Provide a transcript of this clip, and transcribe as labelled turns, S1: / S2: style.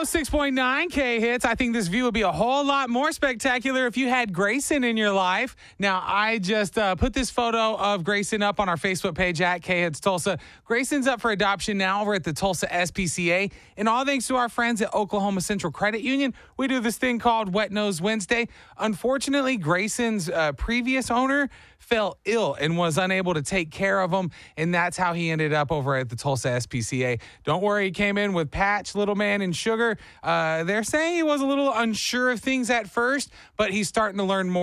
S1: 106.9 K Hits. I think this view would be a whole lot more spectacular if you had Grayson in your life. Now, I just put this photo of Grayson up on our Facebook page at K Hits Tulsa. Grayson's up for adoption now over at the Tulsa SPCA. And all thanks to our friends at Oklahoma Central Credit Union, we do this thing called Wet Nose Wednesday. Unfortunately, Grayson's previous owner fell ill and was unable to take care of him, and that's how he ended up over at the Tulsa SPCA. Don't worry, he came in with Patch, Little Man, and Sugar. They're saying he was a little unsure of things at first, but he's starting to learn more.